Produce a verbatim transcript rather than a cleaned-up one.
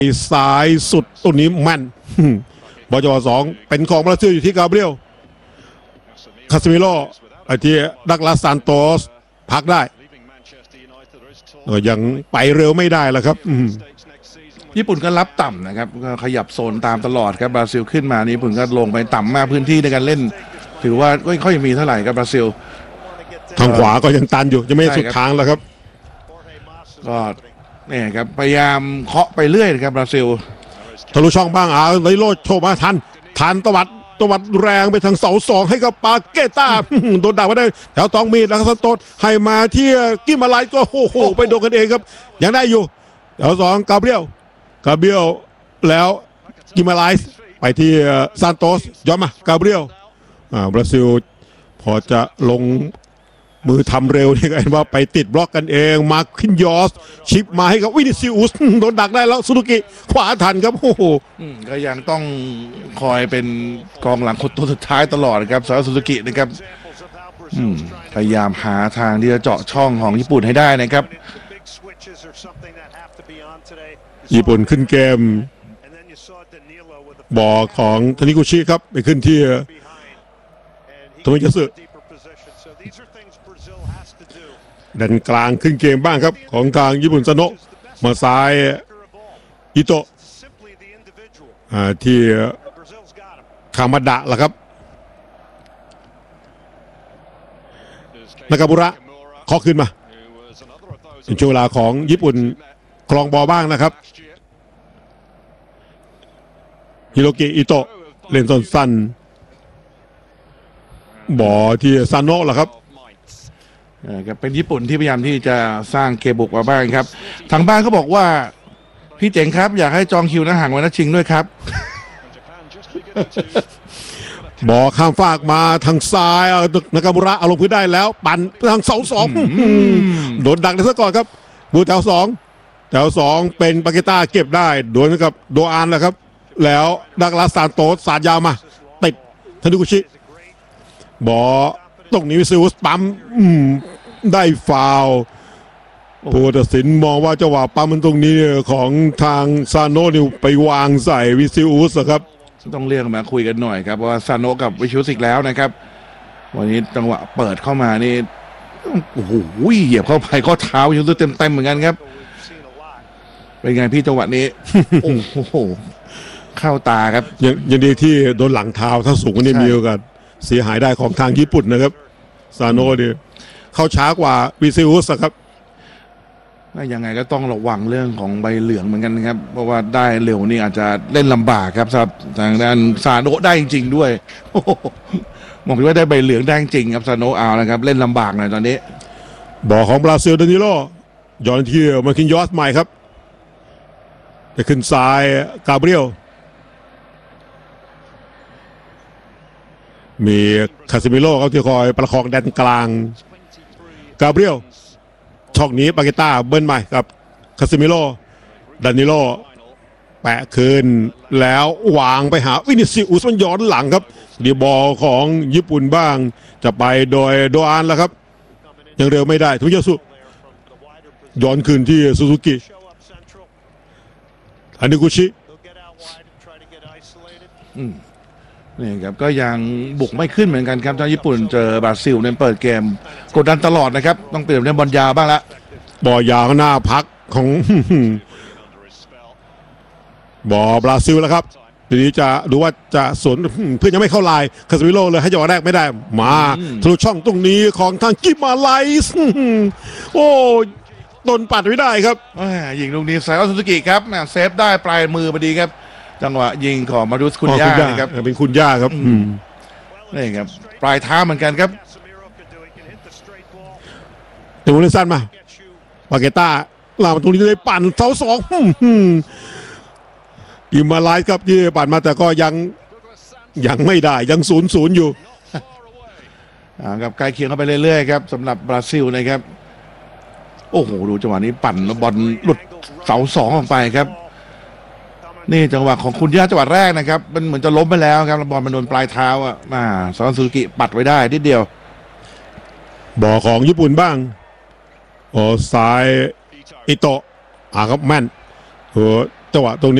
ซ้ายสุดตัวนี้แม่นบอลจังหวะสองเป็นของบราซิลอยู่ที่กาเบรียลคาซิมิโร่ไอ้ที่ดักลาสซานโตสพักได้ยังไปเร็วไม่ได้แล้วครับญี่ปุ่นก็รับต่ำนะครับก็ขยับโซนตามตลอดครับบราซิลขึ้นมานี่ญี่ปุ่นก็ลงไปต่ำมากพื้นที่ในการเล่นถือว่าไม่ค่อยมีเท่าไหร่ครับบราซิลทางขวาก็ยังตันอยู่ยังไม่สุดทางแล้วครับก็นี่ครับพยายามเคาะไปเรื่อยครับบราซิลทะลุช่องบ้างอ่าไลโลโชว์มาทันทันตวัดตวัดแรงไปทางเสาสองให้กับปาเกต้าโดนดักมาได้แถวตองมีดแล้วก็สโตดให้มาที่กิมาไลก็โอ้โหไปโดนกันเองครับยังได้อยู่แถวสองกาเบรียลกาเบรียลแล้วกิมาไลไปที่ซานโตสย้อนมากาเบรียลอ่าบราซิลพอจะลงมือทำเร็วนี่กันว่าไปติดบล็อกกันเองมาคินยอสชิปมาให้กับวินิซิอุสโดนดักได้แล้วซูซูกิขวาทันครับโอ้โหก็ยังต้องคอยเป็นกองหลังคนตัวสุดท้ายตลอดครับสำหรับซูซูกินะครับพยายามหาทางที่จะเจาะช่องของญี่ปุ่นให้ได้นะครับญี่ปุ่นขึ้นเกมบอลของทานิกุชิครับไปขึ้นที่โทมิยาสึดันกลางขึ้นเกมบ้างครับของทางญี่ปุ่นซาโนะมาซ้ายอิโตะที่คามาดะล่ะครับนากาบุระขอขึ้นมาเป็นช่วงเวลาของญี่ปุ่นครองบอลบ้างนะครับฮิโรกิอิโตะเล่นสั้นๆบอลที่ซาโนะล่ะครับเป็นญี่ปุ่นที่พยายามที่จะสร้างเกมบุกมาบ้างครับทางบ้านเขาบอกว่าพี่เจ๋งครับอยากให้จองคิวนะห่างวันนัดชิงด้วยครับบอลข้ามฟากมาทางซ้ายนากาบุระเอาลงพื้นได้แล้วปั่นทางเสาสองโดนดักได้ซะก่อนครับบูแถวสองแถวสองเป็นปาเกต้าเก็บได้โดนกับโดอานแล้วครับแล้วดักลาสซานโตสสาดยาวมาติดทานิกุชิบอลตรงนี้วิซิอุสปั๊มได้ฟาวล์ผู้ตัดสินมองว่าจังหวะปั๊มมันตรงนี้ของทางซาโนะนี่ไปวางใส่วิซิอุสครับต้องเรียกมาคุยกันหน่อยครับเพราะว่าซาโนะกับวิซิอุสอีกแล้วนะครับวันนี้จังหวะเปิดเข้ามานี่โอ้โหเหยียบเข้าไปข้อเท้าวิซิอุสเต็มเต็มเหมือนกันครับเป็นไงพี่จังหวะนี้โอ้โหเข้าตาครับยังยังดีที่โดนหลังเท้าถ้าสูงนี่มีโอกาสเสียหายได้ของทางญี่ปุ่นนะครับซาโนะเนี่ยเข้าช้ากว่าวิซิอุสครับยังไงก็ต้องระวังเรื่องของใบเหลืองเหมือนกันนะครับเพราะว่าได้เร็วนี่อาจจะเล่นลำบากครับสำหรับทางด้านซาโนะได้จริงๆด้วยมองว่าได้ใบเหลืองได้จริงครับซาโนะเอานะครับเล่นลำบากหน่อยตอนนี้บอลของบราซิลดานิโลย้อนที่มาคินยอสใหม่ครับจะขึ้นซ้ายกาเบรียลมีคาซิมิโร่เขาที่คอยประคองแดนกลางกาเบรียลช่องนี้ปาเกต้าเบิ้ลใหม่กับคาซิมิโร่ดานิโลแปะคืนแล้ววางไปหาวินิซิอุสมันย้อนหลังครับดีบอลของญี่ปุ่นบ้างจะไปโดยโดอานแล้วครับยังเร็วไม่ได้ทุกยาสุย้อนคืนที่ซูซูกิทานิกุชินี่ครับก็ยังบุกไม่ขึ้นเหมือนกันครับทางญี่ปุ่นเจอบราซิลเนี่ยเปิดเกมกดดันตลอดนะครับต้องเปลี่ยนเล่นบอลยาวบ้างละบอลยาวหน้าพักของบอลบราซิลแล้วครับทีนี้จะดูว่าจะสวนเพื่อนยังไม่เข้าลายคาซิมิโร่เลยให้จังหวะแรกไม่ได้มาทะลุช่องตรงนี้ของทางกิมาไลส์โอ้ต้นปัดไม่ได้ครับยิงลูกนี้ไซออซูซูกิครับเซฟได้ปลายมือพอดีครับจังหวะยิงของมารุสคุณย่าครับเป็นคุณย่าครับนี่ครับปลายเท้าเหมือนกันครับถึงวงเล่นสั้นมาปาเกต้าลามาตรงนี้เลยปั่นเสาสองกิมาไลส์ครับที่ปั่นมาแต่ก็ยังยังไม่ได้ยังศูนย์ศูนย์อยู่กับใกล้เคียงเข้าไปเรื่อยๆครับสำหรับบราซิลนะครับโอ้โหดูจังหวะนี้ปั่นบอลหลุดเสาสองออกไปครับนี่จังหวะของคุณย่าจังหวะแรกนะครับมันเหมือนจะล้มไปแล้วครับบอลมันโดนปลายเท้าอ่ะมาซอนซูกิปัดไว้ได้นิดเดียวบอลของญี่ปุ่นบ้างโอ้ซ้ายอิโตะอ่าครับแม่นโอ้จังหวะตรงนี้